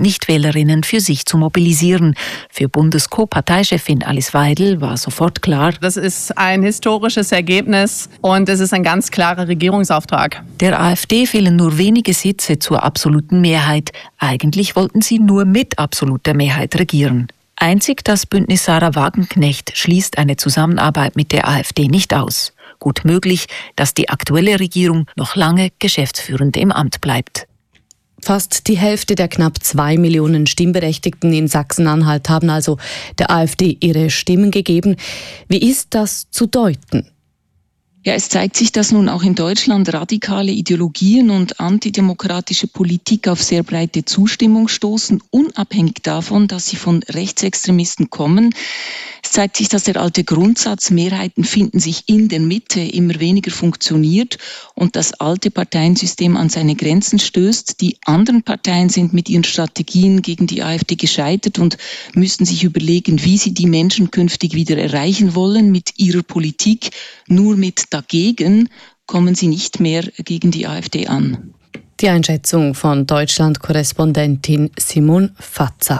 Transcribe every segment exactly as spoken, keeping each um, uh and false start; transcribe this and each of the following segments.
Nichtwählerinnen für sich zu mobilisieren. Für Bundes-Co-Parteichefin Alice Weidel war sofort klar: Das ist ein historisches Ergebnis und es ist ein ganz klarer Regierungsauftrag. Der AfD fehlen nur wenige Sitze zur absoluten Mehrheit. Eigentlich wollten sie nur mit absoluter Mehrheit regieren. Einzig das Bündnis Sarah Wagenknecht schließt eine Zusammenarbeit mit der AfD nicht aus. Gut möglich, dass die aktuelle Regierung noch lange geschäftsführend im Amt bleibt. Fast die Hälfte der knapp zwei Millionen Stimmberechtigten in Sachsen-Anhalt haben also der AfD ihre Stimmen gegeben. Wie ist das zu deuten? Ja, es zeigt sich, dass nun auch in Deutschland radikale Ideologien und antidemokratische Politik auf sehr breite Zustimmung stoßen, unabhängig davon, dass sie von Rechtsextremisten kommen. Es zeigt sich, dass der alte Grundsatz, Mehrheiten finden sich in der Mitte, immer weniger funktioniert und das alte Parteiensystem an seine Grenzen stößt. Die anderen Parteien sind mit ihren Strategien gegen die AfD gescheitert und müssen sich überlegen, wie sie die Menschen künftig wieder erreichen wollen mit ihrer Politik. Nur mit dagegen kommen sie nicht mehr gegen die AfD an. Die Einschätzung von Deutschland-Korrespondentin Simon Fatzer.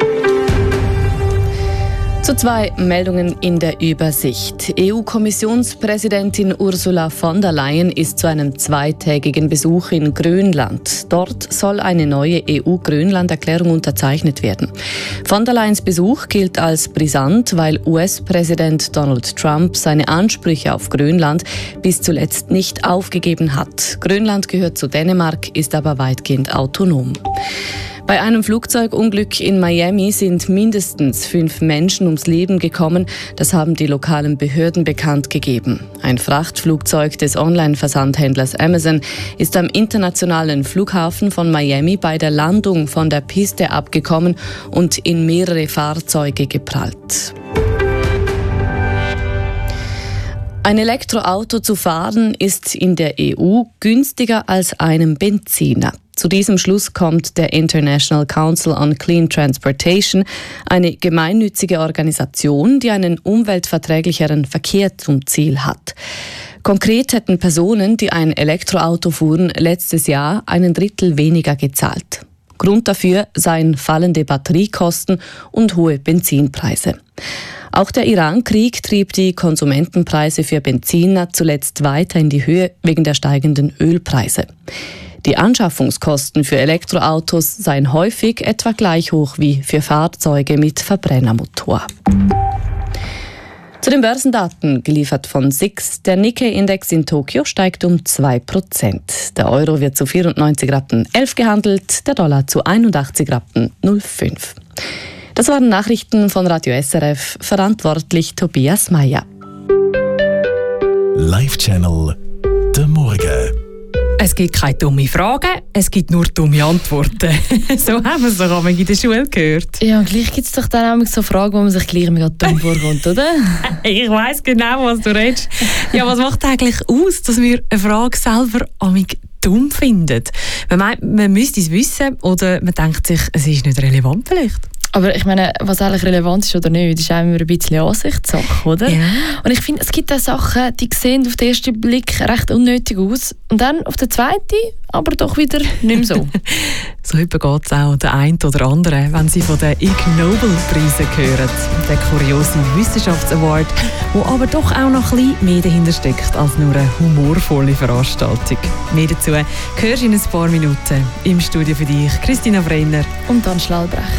Zu zwei Meldungen in der Übersicht. E U-Kommissionspräsidentin Ursula von der Leyen ist zu einem zweitägigen Besuch in Grönland. Dort soll eine neue E U-Grönland-Erklärung unterzeichnet werden. Von der Leyens Besuch gilt als brisant, weil U S-Präsident Donald Trump seine Ansprüche auf Grönland bis zuletzt nicht aufgegeben hat. Grönland gehört zu Dänemark, ist aber weitgehend autonom. Bei einem Flugzeugunglück in Miami sind mindestens fünf Menschen ums Leben gekommen. Das haben die lokalen Behörden bekannt gegeben. Ein Frachtflugzeug des Online-Versandhändlers Amazon ist am internationalen Flughafen von Miami bei der Landung von der Piste abgekommen und in mehrere Fahrzeuge geprallt. Ein Elektroauto zu fahren ist in der E U günstiger als einem Benziner. Zu diesem Schluss kommt der International Council on Clean Transportation, eine gemeinnützige Organisation, die einen umweltverträglicheren Verkehr zum Ziel hat. Konkret hätten Personen, die ein Elektroauto fuhren, letztes Jahr einen Drittel weniger gezahlt. Grund dafür seien fallende Batteriekosten und hohe Benzinpreise. Auch der Iran-Krieg trieb die Konsumentenpreise für Benziner zuletzt weiter in die Höhe wegen der steigenden Ölpreise. Die Anschaffungskosten für Elektroautos seien häufig etwa gleich hoch wie für Fahrzeuge mit Verbrennermotor. Zu den Börsendaten, geliefert von S I X. Der Nikkei-Index in Tokio steigt um zwei Prozent. Der Euro wird zu vierundneunzig Rappen elf gehandelt, der Dollar zu einundachtzig Rappen null Komma fünf. Das waren Nachrichten von Radio S R F, verantwortlich Tobias Meyer. Live-Channel der Morgen. Es gibt keine dummen Fragen, es gibt nur dumme Antworten. So haben wir es doch einmal in der Schule gehört. Ja, und gleich gibt es doch dann auch so Fragen, wo man sich gleich mega dumm vorkommt, oder? Ich weiss genau, was du redest. Ja, was macht eigentlich aus, dass wir eine Frage selber amig dumm finden? Man meint, man müsste es wissen oder man denkt sich, es ist nicht relevant vielleicht. Aber ich meine, was eigentlich relevant ist oder nicht, ist auch immer ein bisschen Ansichtssache, oder? Ja. Und ich finde, es gibt auch Sachen, die sehen auf den ersten Blick recht unnötig aus und dann auf den zweiten aber doch wieder nicht mehr so. So geht es auch der einen oder anderen, wenn sie von den Ig Nobel-Preisen hören. Der kuriose Wissenschaftsaward, wo aber doch auch noch ein bisschen mehr dahinter steckt als nur eine humorvolle Veranstaltung. Mehr dazu hörst du in ein paar Minuten. Im Studio für dich Christina Brenner und Dan Schlallbrecht.